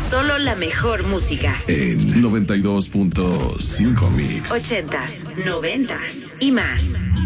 Solo la mejor música. En 92.5 Mix. 80s, 90s y más.